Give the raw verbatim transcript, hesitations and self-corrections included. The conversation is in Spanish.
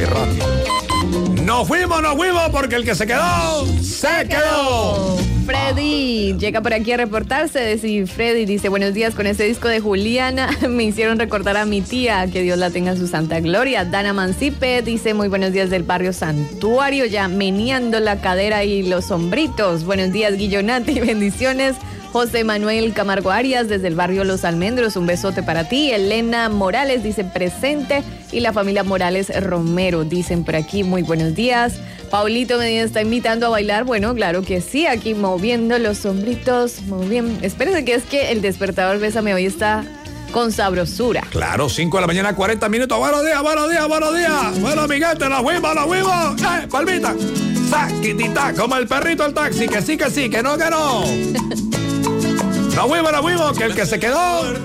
rápido. Nos fuimos, nos fuimos, porque el que se quedó, se quedó. Freddy llega por aquí a reportarse. Decir, Freddy dice, buenos días, con ese disco de Juliana me hicieron recordar a mi tía, que Dios la tenga en su santa gloria. Dana Mancipe dice, muy buenos días del barrio Santuario, ya meneando la cadera y los hombritos. Buenos días, Guillonati, bendiciones. José Manuel Camargo Arias desde el barrio Los Almendros, un besote para ti. Elena Morales dice presente, y la familia Morales Romero dicen por aquí, muy buenos días. Paulito Medina está invitando a bailar. Bueno, claro que sí, aquí moviendo los hombritos, moviendo. Espérense, que es que el despertador Bésame hoy está con sabrosura. Claro, cinco de la mañana, cuarenta minutos. Buenos días, buenos días, buenos días. Bueno, mi gente, nos fuimos, nos fuimos. ¡Eh, palmita! Saquitita, como el perrito del taxi, que sí, que sí, que no, que no. Nos fuimos, nos fuimos, que el que se quedó